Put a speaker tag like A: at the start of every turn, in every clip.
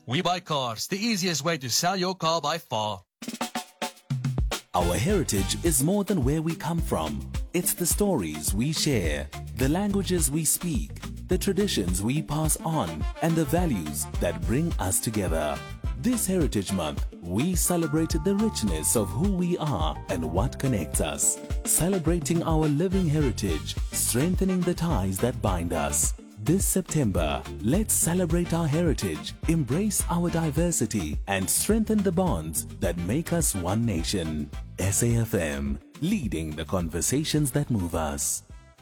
A: We Buy Cars, the easiest way to sell your car by far.
B: Our heritage is more than where we come from. It's the stories we share, the languages we speak, the traditions we pass on, and the values that bring us together. This Heritage Month, we celebrated the richness of who we are and what connects us. Celebrating our living heritage, strengthening the ties that bind us. This September, let's celebrate our heritage, embrace our diversity, and strengthen the bonds that make us one nation. SAFM, leading the conversations that move us.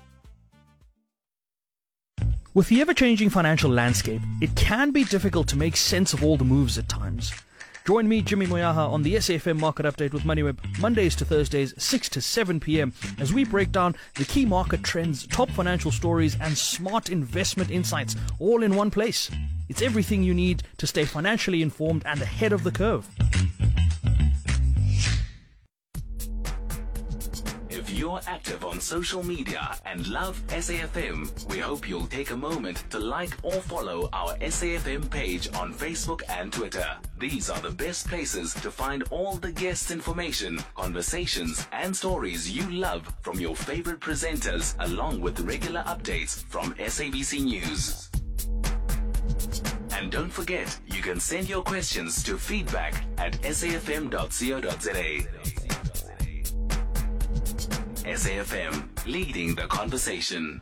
C: With the ever-changing financial landscape, it can be difficult to make sense of all the moves at times. Join me, Jimmy Moyaha, on the SAFM Market Update with MoneyWeb, Mondays to Thursdays, 6 to 7 p.m, as we break down the key market trends, top financial stories, and smart investment insights, all in one place. It's everything you need to stay financially informed and ahead of the curve.
B: If you're active on social media and love SAFM, we hope you'll take a moment to like or follow our SAFM page on Facebook and Twitter. These are the best places to find all the guest information, conversations, and stories you love from your favorite presenters, along with regular updates from SABC News. And don't forget, you can send your questions to feedback@safm.co.za. SAFM, leading the conversation.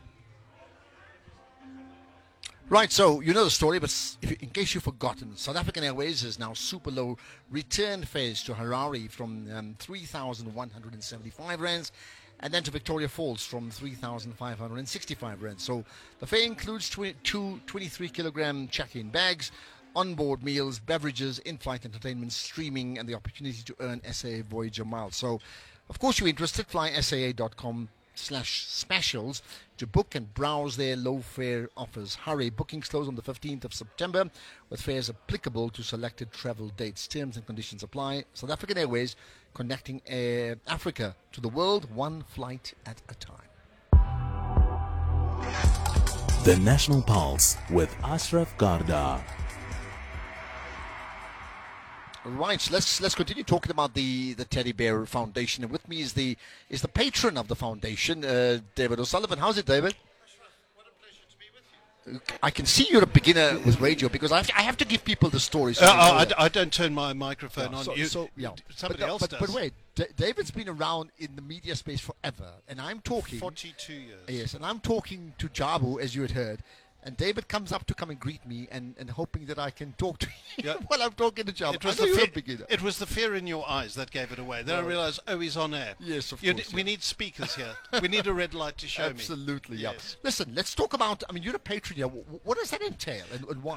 D: Right, so you know the story, but in case you've forgotten, South African Airways is now super low return fares to Harare from 3,175 rands, and then to Victoria Falls from 3,565 rands. So the fare includes two 23-kilogram check-in bags, onboard meals, beverages, in-flight entertainment, streaming, and the opportunity to earn SA Voyager miles. So, of course, you're interested, fly saa.com/specials to book and browse their low fare offers. Hurry, bookings close on the 15th of September with fares applicable to selected travel dates. Terms and conditions apply. South African Airways, connecting Africa to the world, one flight at a time.
B: The National Pulse with Ashraf Garda.
D: Right, so let's continue talking about the Teddy Bear Foundation. And with me is the patron of the foundation, David O'Sullivan. How's it, David?
E: What a pleasure to be with you.
D: I can see you're a beginner with radio because I have to give people the story. So
E: I don't turn my microphone on. Somebody else does.
D: But wait, David's been around in the media space forever, and I'm talking
E: 42 years.
D: Yes, and I'm talking to Jabu, as you had heard. And David comes up to come and greet me and hoping that I can talk to him while I'm talking to Jabu.
E: It was the fear in your eyes that gave it away. Then I realised, he's on air.
D: Yes, of course.
E: We need speakers here. We need a red light to show
D: Absolutely,
E: me.
D: Yes. Listen, let's talk about, you're a patron here. What does that entail and why?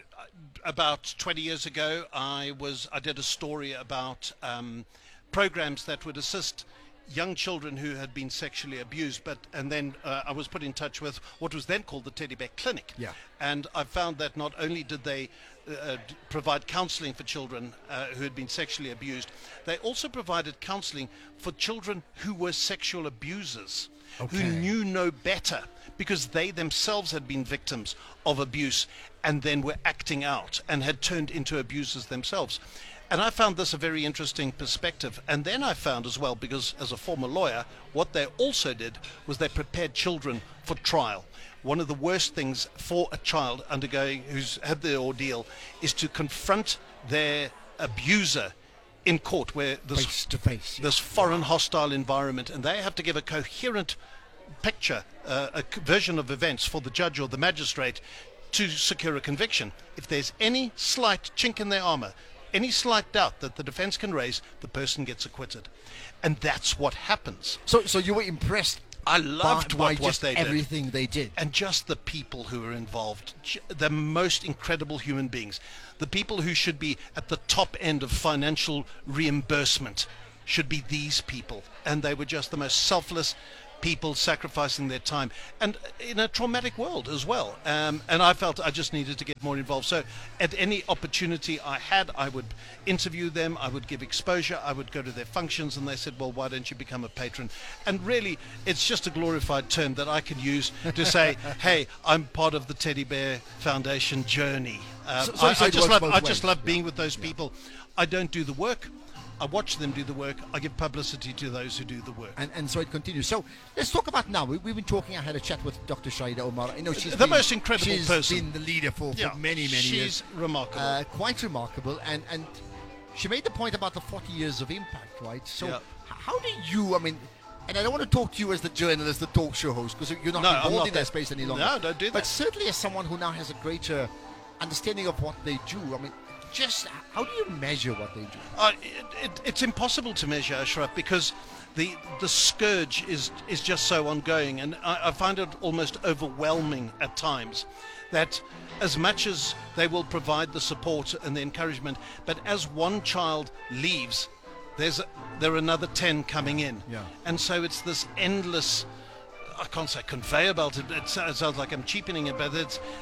E: About 20 years ago, I did a story about programs that would assist young children who had been sexually abused, and then I was put in touch with what was then called the Teddy Bear Clinic.
D: Yeah.
E: And I found that not only did they provide counselling for children who had been sexually abused, they also provided counselling for children who were sexual abusers, who knew no better because they themselves had been victims of abuse and then were acting out and had turned into abusers themselves. And I found this a very interesting perspective. And then I found as well, because as a former lawyer, what they also did was they prepared children for trial. One of the worst things for a child who's had the ordeal is to confront their abuser in court, where
D: face to face,
E: this foreign hostile environment, and they have to give a coherent picture, a version of events for the judge or the magistrate to secure a conviction. If there's any slight chink in their armor, any slight doubt that the defense can raise, the person gets acquitted. And that's what happens.
D: So you were impressed?
E: I loved what they did.
D: Everything they did.
E: And just the people who were involved, the most incredible human beings. The people who should be at the top end of financial reimbursement should be these people. And they were just the most selfless, people sacrificing their time, and in a traumatic world as well. And I felt I just needed to get more involved. So at any opportunity I had, I would interview them, I would give exposure, I would go to their functions, and they said, well, why don't you become a patron? And really, it's just a glorified term that I can use to say, hey, I'm part of the Teddy Bear Foundation journey. I just love being with those people. I don't do the work. I watch them do the work. I give publicity to those who do the work.
D: And so it continues. So let's talk about now. We've been talking. I had a chat with Dr. Shaida Omar. You know, she's
E: the most incredible person.
D: She's been the leader for many years.
E: She's remarkable.
D: Quite remarkable. And she made the point about the 40 years of impact, right? So how do you, I mean, and I don't want to talk to you as the journalist, the talk show host, because you're not involved in that space any longer.
E: No, don't do that.
D: But certainly as someone who now has a greater understanding of what they do, I mean, just how do you measure what they do?
E: It's impossible to measure, Ashraf, because the scourge is just so ongoing, and I find it almost overwhelming at times that as much as they will provide the support and the encouragement, but as one child leaves, there are another 10 coming in.
D: Yeah.
E: And so it's this endless, I can't say conveyor belt, it sounds like I'm cheapening it, but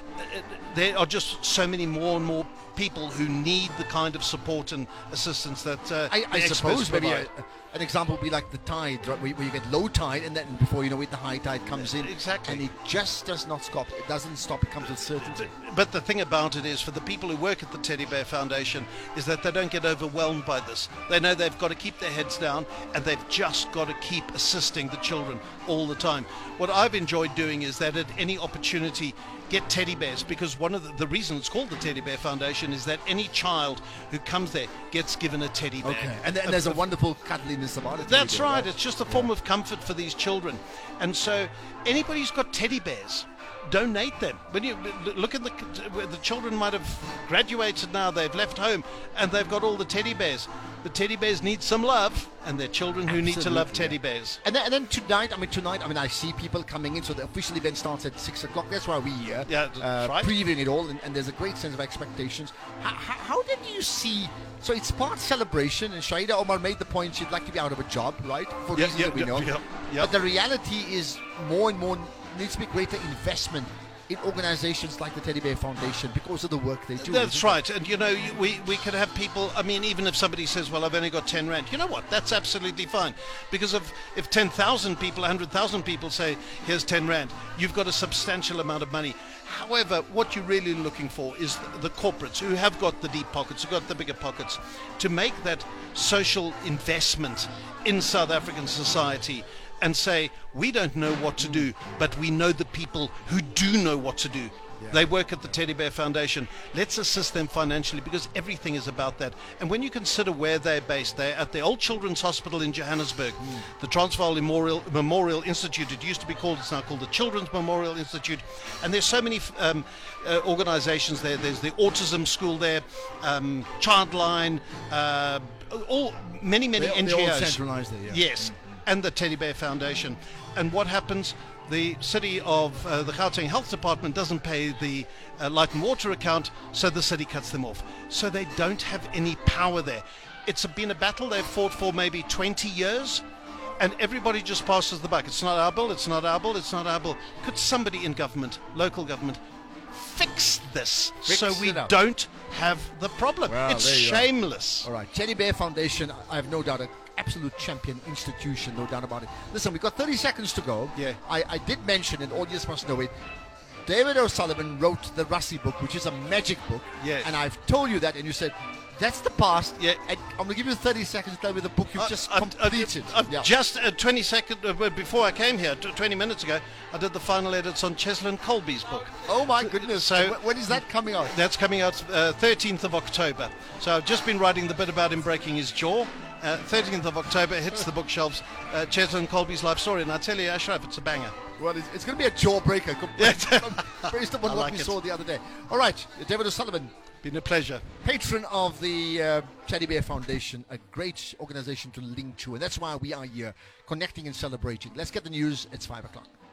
E: there are just so many more and more people who need the kind of support and assistance that
D: I suppose maybe an example would be like the tide, right, where you get low tide, and then before you know it, the high tide comes in.
E: Exactly.
D: And it just does not stop. It doesn't stop. It comes with certainty.
E: But the thing about it is, for the people who work at the Teddy Bear Foundation, is that they don't get overwhelmed by this. They know they've got to keep their heads down, and they've just got to keep assisting the children all the time. What I've enjoyed doing is that at any opportunity, get teddy bears, because one of the reason it's called the Teddy Bear Foundation is that any child who comes there gets given a teddy bear.
D: Okay. And there's a wonderful cuddliness about it.
E: That's right. It's just a form of comfort for these children. And so anybody who's got teddy bears, donate them. When you look at the children might have graduated now, they've left home, and they've got all the teddy bears. The teddy bears need some love, and they're children who need to love teddy bears.
D: And then tonight, I see people coming in, so the official event starts at 6 o'clock. That's why we're here,
E: right.
D: previewing it all, and there's a great sense of expectations. How did you see? So it's part celebration, and Shaida Omar made the point she'd like to be out of a job, right? For reasons that we know. But the reality is more and more needs to be greater investment in organizations like the Teddy Bear Foundation because of the work they do.
E: That's right. And you know, we could have people, I mean, even if somebody says, well, I've only got 10 rand, you know what, that's absolutely fine, because if 10,000 people, 100,000 people say here's 10 rand, you've got a substantial amount of money. However, what you're really looking for is the corporates who have got the deep pockets, who got the bigger pockets, to make that social investment in South African society and say, we don't know what to do, but we know the people who do know what to do. Yeah. They work at the Teddy Bear Foundation. Let's assist them financially, because everything is about that. And when you consider where they're based, they're at the Old Children's Hospital in Johannesburg, the Transvaal Memorial Institute. It used to be called, it's now called the Children's Memorial Institute. And there's so many organizations there. There's the Autism School there, Childline, many NGOs.
D: They're all centralized there, yeah.
E: Yes. And the Teddy Bear Foundation. And what happens? The city of the Gauteng Health Department doesn't pay the light and water account, so the city cuts them off. So they don't have any power there. It's been a battle they've fought for maybe 20 years, and everybody just passes the buck. It's not our bill, it's not our bill, it's not our bill. Could somebody in government, local government, fix this so we don't have the problem?
D: Well,
E: it's shameless.
D: All right, Teddy Bear Foundation, I have no doubt, absolute champion institution, no doubt about it. Listen, we've got 30 seconds to go.
E: Yeah.
D: I did mention, and audience must know it, David O'Sullivan wrote the Rassie book, which is a magic book.
E: Yes.
D: And I've told you that, and you said, that's the past.
E: Yeah.
D: And I'm going to give you 30 seconds to tell me the book you've just completed.
E: Just 20 seconds before I came here, 20 minutes ago, I did the final edits on Cheslin Colby's book.
D: Oh my goodness.
E: So
D: when is that coming out?
E: That's coming out 13th of October. So I've just been writing the bit about him breaking his jaw. 13th of October, hits the bookshelves, Cheslin Colby's life story. And I tell you, Ashraf, it's a banger.
D: Well, it's going to be a jawbreaker based upon what we saw the other day. All right, David O'Sullivan.
E: Been a pleasure.
D: Patron of the Teddy Bear Foundation, a great organization to link to. And that's why we are here, connecting and celebrating. Let's get the news. It's 5 o'clock.